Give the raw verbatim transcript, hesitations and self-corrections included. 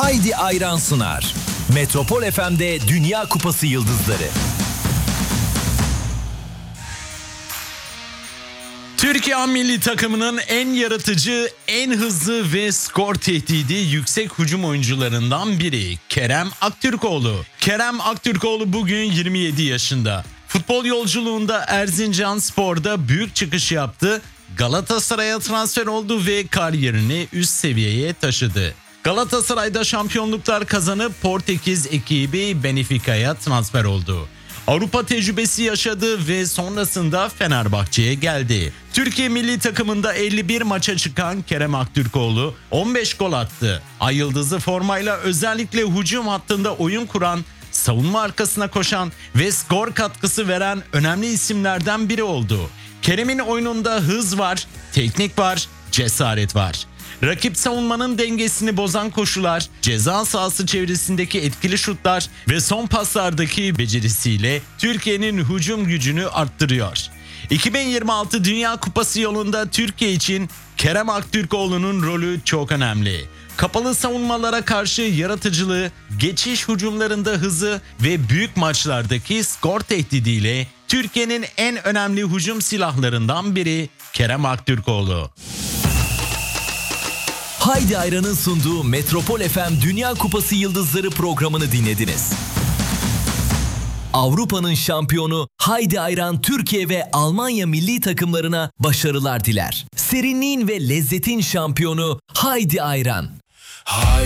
Haydi Ayran sunar. Metropol F M'de Dünya Kupası Yıldızları. Türkiye milli takımının en yaratıcı, en hızlı ve skor tehdidi yüksek hücum oyuncularından biri Kerem Aktürkoğlu. Kerem Aktürkoğlu bugün yirmi yedi yaşında. Futbol yolculuğunda Erzincanspor'da büyük çıkış yaptı. Galatasaray'a transfer oldu ve kariyerini üst seviyeye taşıdı. Galatasaray'da şampiyonluklar kazanıp Portekiz ekibi Benfica'ya transfer oldu. Avrupa tecrübesi yaşadı ve sonrasında Fenerbahçe'ye geldi. Türkiye milli takımında elli bir maça çıkan Kerem Aktürkoğlu on beş gol attı. Ay yıldızı formayla özellikle hücum hattında oyun kuran, savunma arkasına koşan ve skor katkısı veren önemli isimlerden biri oldu. Kerem'in oyununda hız var, teknik var, cesaret var. Rakip savunmanın dengesini bozan koşular, ceza sahası çevresindeki etkili şutlar ve son paslardaki becerisiyle Türkiye'nin hücum gücünü arttırıyor. iki bin yirmi altı Dünya Kupası yolunda Türkiye için Kerem Aktürkoğlu'nun rolü çok önemli. Kapalı savunmalara karşı yaratıcılığı, geçiş hücumlarında hızı ve büyük maçlardaki skor tehdidiyle Türkiye'nin en önemli hücum silahlarından biri Kerem Aktürkoğlu. Haydi Ayran'ın sunduğu Metropol F M Dünya Kupası Yıldızları programını dinlediniz. Avrupa'nın şampiyonu Haydi Ayran Türkiye ve Almanya milli takımlarına başarılar diler. Serinliğin ve lezzetin şampiyonu Haydi Ayran. Haydi.